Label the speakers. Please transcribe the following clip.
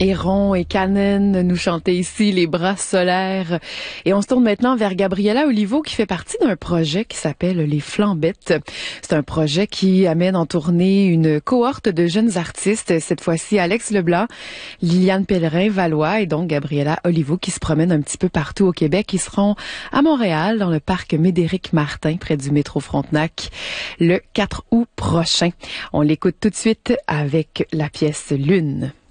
Speaker 1: Héron et Canen nous chantaient ici les bras solaires. Et on se tourne maintenant vers Gabriela Olivo qui fait partie d'un projet qui s'appelle Les Flambettes. C'est un projet qui amène en tournée une cohorte de jeunes artistes, cette fois-ci Alex Leblanc, Liliane Pellerin-Valois et donc Gabriela Olivo qui se promènent un petit peu partout au Québec. Ils seront à Montréal dans le parc Médéric-Martin près du métro Frontenac le 4 août prochain. On l'écoute tout de suite avec la pièce Lune.